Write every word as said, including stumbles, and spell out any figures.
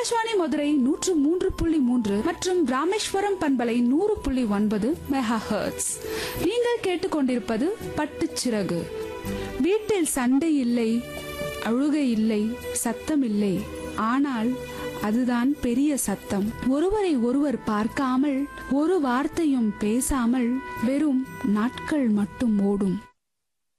ஆகாஷ்வாணி மதுரை நூற்று மூன்று புள்ளி மூன்று மற்றும் ராமேஸ்வரம் பண்பலை நூறு புள்ளி ஒன்பது மெகா ஹெர்ட்ஸ். நீங்கள் கேட்டுக்கொண்டிருப்பது பட்டுச்சிறகு. வீட்டில் சண்டை இல்லை, அழுகை இல்லை, சத்தம் இல்லை. ஆனால் அதுதான் பெரிய சத்தம். ஒருவரை ஒருவர் பார்க்காமல், ஒரு வார்த்தையும் பேசாமல் வெறும் நாட்கள் மட்டும் ஓடும்.